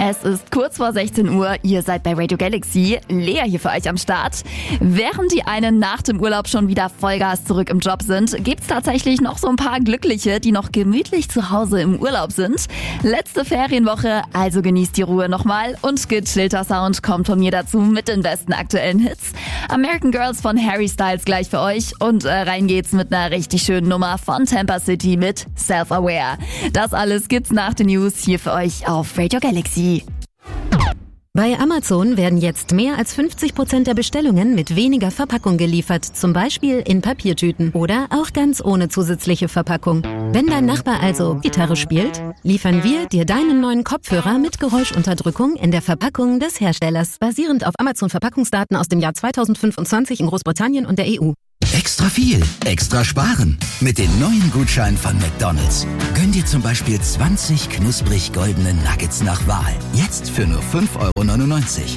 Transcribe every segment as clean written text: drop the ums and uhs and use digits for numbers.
Es ist kurz vor 16 Uhr, ihr seid bei Radio Galaxy, Lea hier für euch am Start. Während die einen nach dem Urlaub schon wieder Vollgas zurück im Job sind, gibt's tatsächlich noch so ein paar Glückliche, die noch gemütlich zu Hause im Urlaub sind. Letzte Ferienwoche, also genießt die Ruhe nochmal und gechillter Sound kommt von mir dazu mit den besten aktuellen Hits. American Girls von Harry Styles gleich für euch und rein geht's mit einer richtig schönen Nummer von Tampa City mit Self-Aware. Das alles gibt's nach den News hier für euch auf Radio Galaxy. Bei Amazon werden jetzt mehr als 50% der Bestellungen mit weniger Verpackung geliefert, zum Beispiel in Papiertüten oder auch ganz ohne zusätzliche Verpackung. Wenn dein Nachbar also Gitarre spielt, liefern wir dir deinen neuen Kopfhörer mit Geräuschunterdrückung in der Verpackung des Herstellers, basierend auf Amazon-Verpackungsdaten aus dem Jahr 2025 in Großbritannien und der EU. Extra viel, extra sparen. Mit den neuen Gutscheinen von McDonald's. Gönn dir zum Beispiel 20 knusprig goldene Nuggets nach Wahl. Jetzt für nur 5,99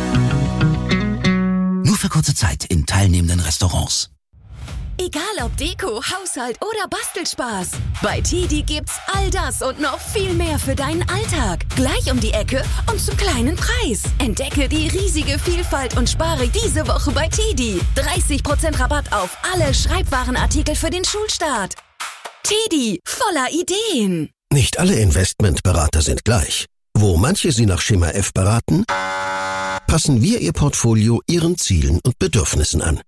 €. Nur für kurze Zeit in teilnehmenden Restaurants. Egal ob Deko, Haushalt oder Bastelspaß. Bei TEDi gibt's all das und noch viel mehr für deinen Alltag. Gleich um die Ecke und zum kleinen Preis. Entdecke die riesige Vielfalt und spare diese Woche bei TEDi. 30% Rabatt auf alle Schreibwarenartikel für den Schulstart. TEDi, voller Ideen. Nicht alle Investmentberater sind gleich. Wo manche Sie nach Schema F beraten, passen wir Ihr Portfolio Ihren Zielen und Bedürfnissen an.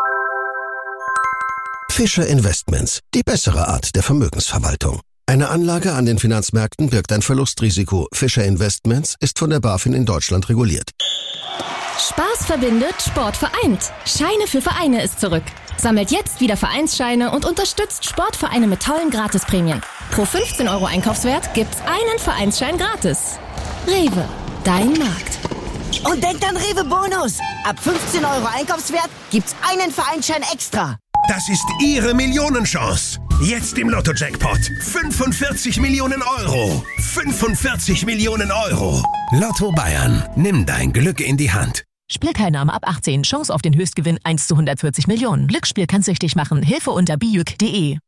Fischer Investments, die bessere Art der Vermögensverwaltung. Eine Anlage an den Finanzmärkten birgt ein Verlustrisiko. Fischer Investments ist von der BaFin in Deutschland reguliert. Spaß verbindet, Sport vereint. Scheine für Vereine ist zurück. Sammelt jetzt wieder Vereinsscheine und unterstützt Sportvereine mit tollen Gratisprämien. Pro 15 € Einkaufswert gibt's einen Vereinsschein gratis. Rewe, dein Markt. Und denkt an Rewe Bonus. Ab 15 € Einkaufswert gibt's einen Vereinsschein extra. Das ist Ihre Millionenchance. Jetzt im Lotto-Jackpot. 45 Millionen €. 45 Millionen €. Lotto Bayern. Nimm dein Glück in die Hand. Spielteilnahme ab 18. Chance auf den Höchstgewinn 1 zu 140 Millionen. Glücksspiel kann süchtig machen. Hilfe unter biuk.de.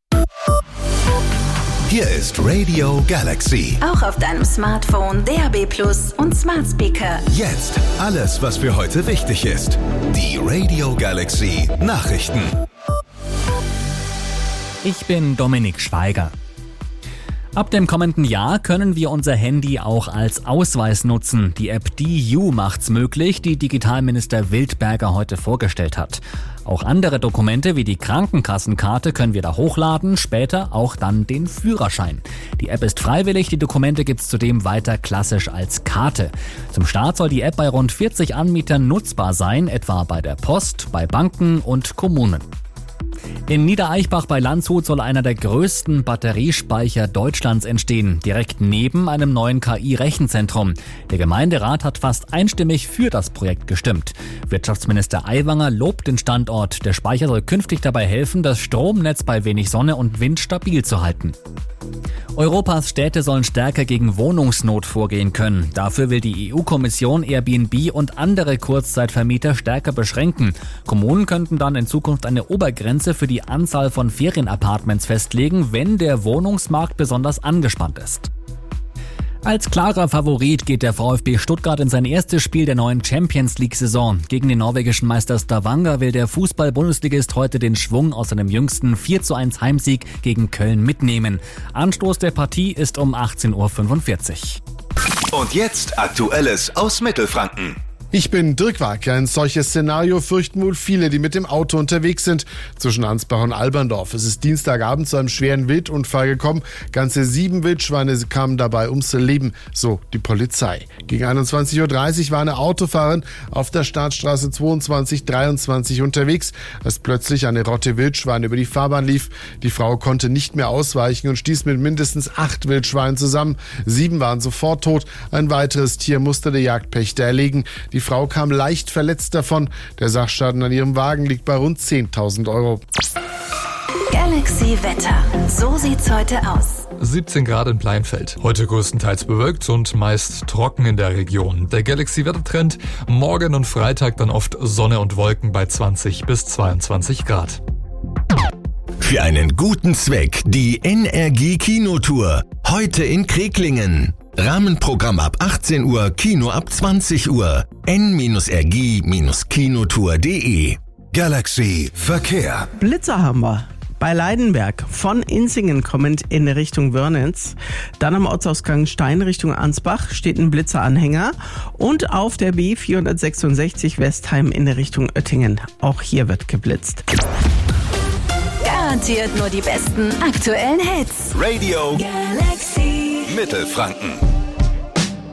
Hier ist Radio Galaxy. Auch auf deinem Smartphone, DAB+ und Smart Speaker. Jetzt alles, was für heute wichtig ist. Die Radio Galaxy Nachrichten. Ich bin Dominik Schweiger. Ab dem kommenden Jahr können wir unser Handy auch als Ausweis nutzen. Die App DU macht's möglich, die Digitalminister Wildberger heute vorgestellt hat. Auch andere Dokumente wie die Krankenkassenkarte können wir da hochladen, später auch dann den Führerschein. Die App ist freiwillig, die Dokumente gibt's zudem weiter klassisch als Karte. Zum Start soll die App bei rund 40 Anbietern nutzbar sein, etwa bei der Post, bei Banken und Kommunen. In Niedereichbach bei Landshut soll einer der größten Batteriespeicher Deutschlands entstehen, direkt neben einem neuen KI-Rechenzentrum. Der Gemeinderat hat fast einstimmig für das Projekt gestimmt. Wirtschaftsminister Aiwanger lobt den Standort. Der Speicher soll künftig dabei helfen, das Stromnetz bei wenig Sonne und Wind stabil zu halten. Europas Städte sollen stärker gegen Wohnungsnot vorgehen können. Dafür will die EU-Kommission Airbnb und andere Kurzzeitvermieter stärker beschränken. Kommunen könnten dann in Zukunft eine Obergrenze für die Anzahl von Ferienapartments festlegen, wenn der Wohnungsmarkt besonders angespannt ist. Als klarer Favorit geht der VfB Stuttgart in sein erstes Spiel der neuen Champions-League-Saison. Gegen den norwegischen Meister Stavanger will der Fußball-Bundesligist heute den Schwung aus seinem jüngsten 4:1 Heimsieg gegen Köln mitnehmen. Anstoß der Partie ist um 18:45 Uhr. Und jetzt Aktuelles aus Mittelfranken. Ich bin Dirk Wack. Ein solches Szenario fürchten wohl viele, die mit dem Auto unterwegs sind. Zwischen Ansbach und Alberndorf. Es ist Dienstagabend zu einem schweren Wildunfall gekommen. Ganze 7 Wildschweine kamen dabei ums Leben, so die Polizei. Gegen 21:30 Uhr war eine Autofahrerin auf der Startstraße 2223 unterwegs, als plötzlich eine Rotte Wildschweine über die Fahrbahn lief. Die Frau konnte nicht mehr ausweichen und stieß mit mindestens 8 Wildschweinen zusammen. 7 waren sofort tot. Ein weiteres Tier musste der Jagdpächter erlegen. Die Frau kam leicht verletzt davon. Der Sachschaden an ihrem Wagen liegt bei rund 10.000 €. Galaxy Wetter. So sieht's heute aus. 17 Grad in Pleinfeld. Heute größtenteils bewölkt und meist trocken in der Region. Der Galaxy-Wettertrend: morgen und Freitag dann oft Sonne und Wolken bei 20 bis 22 Grad. Für einen guten Zweck die NRG Kinotour. Heute in Kreklingen. Rahmenprogramm ab 18 Uhr, Kino ab 20 Uhr. n-rg-kinotour.de. Galaxy Verkehr. Blitzer haben wir. Bei Leidenberg von Insingen kommend in Richtung Wörnitz. Dann am Ortsausgang Stein Richtung Ansbach steht ein Blitzeranhänger. Und auf der B466 Westheim in Richtung Oettingen. Auch hier wird geblitzt. Garantiert nur die besten aktuellen Hits. Radio Galaxy Mittelfranken.